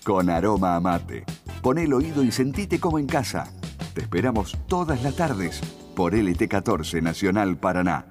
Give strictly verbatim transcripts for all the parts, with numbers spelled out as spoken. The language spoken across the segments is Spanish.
con aroma a mate. Poné el oído y sentite como en casa. Te esperamos todas las tardes por L T catorce Nacional Paraná.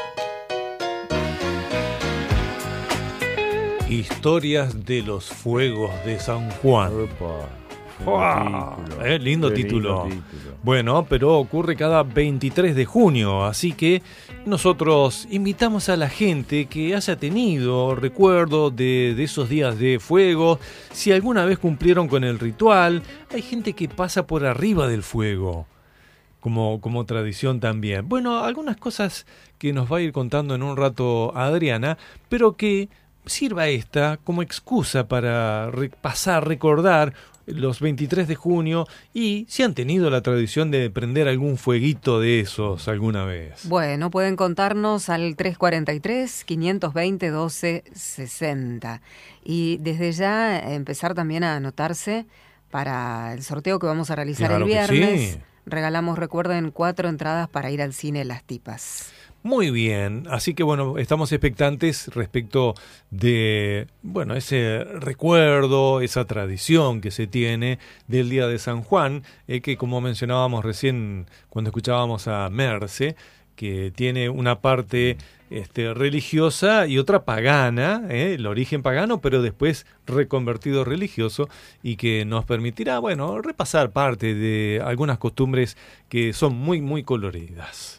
Historias de los fuegos de San Juan. ¡Wow! Eh, lindo, título. lindo título. Bueno, pero ocurre cada veintitrés de junio, así que nosotros invitamos a la gente que haya tenido recuerdo de, de esos días de fuego, si alguna vez cumplieron con el ritual. Hay gente que pasa por arriba del fuego, como, como tradición también. Bueno, algunas cosas que nos va a ir contando en un rato Adriana, pero que sirva esta como excusa para repasar, recordar los veintitrés de junio y si han tenido la tradición de prender algún fueguito de esos alguna vez. Bueno, pueden contarnos al tres cuatro tres, cinco dos cero, doce sesenta y desde ya empezar también a anotarse para el sorteo que vamos a realizar Claro el que viernes. sí. Regalamos, recuerden, cuatro entradas para ir al cine Las Tipas. Muy bien, así que bueno, estamos expectantes respecto de, bueno, ese recuerdo, esa tradición que se tiene del Día de San Juan, eh, que como mencionábamos recién cuando escuchábamos a Merce, que tiene una parte este, religiosa y otra pagana, eh, el origen pagano, pero después reconvertido religioso, y que nos permitirá, bueno, repasar parte de algunas costumbres que son muy, muy coloridas.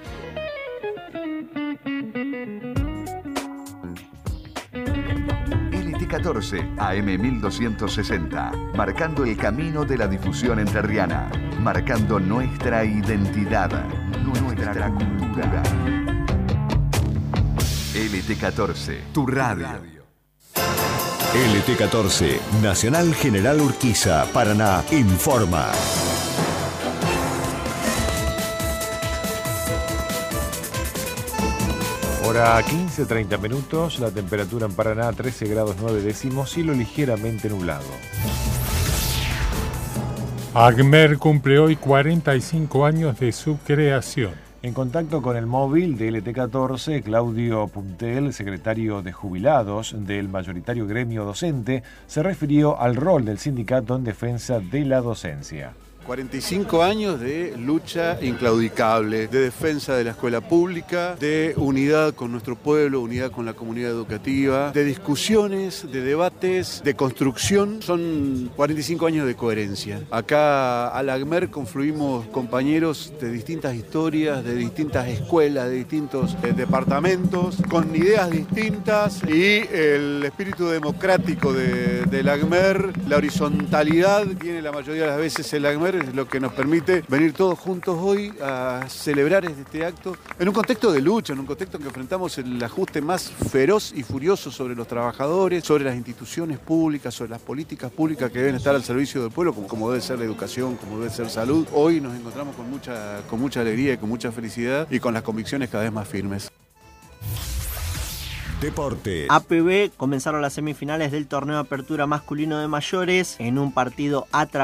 L T catorce A M mil doscientos sesenta, marcando el camino de la difusión entrerriana, marcando nuestra identidad, nuestra cultura. L T catorce, tu radio. L T catorce, Nacional General Urquiza, Paraná, informa. Hora quince, treinta minutos, la temperatura en Paraná trece grados nueve décimos, cielo ligeramente nublado. ACMER cumple hoy cuarenta y cinco años de su creación. En contacto con el móvil de L T catorce, Claudio Puntel, secretario de Jubilados del mayoritario gremio docente, se refirió al rol del sindicato en defensa de la docencia. cuarenta y cinco años de lucha inclaudicable, de defensa de la escuela pública, de unidad con nuestro pueblo, unidad con la comunidad educativa, de discusiones, de debates, de construcción. Son cuarenta y cinco años de coherencia. Acá al ACMER confluimos compañeros de distintas historias, de distintas escuelas, de distintos eh, departamentos, con ideas distintas, y el espíritu democrático de, del ACMER, la horizontalidad que tiene la mayoría de las veces el ACMER, es lo que nos permite venir todos juntos hoy a celebrar este acto en un contexto de lucha, en un contexto en que enfrentamos el ajuste más feroz y furioso sobre los trabajadores, sobre las instituciones públicas, sobre las políticas públicas que deben estar al servicio del pueblo, como, como debe ser la educación, como debe ser salud. Hoy nos encontramos con mucha, con mucha alegría y con mucha felicidad y con las convicciones cada vez más firmes. Deporte. A P B comenzaron las semifinales del torneo Apertura Masculino de Mayores en un partido atrapado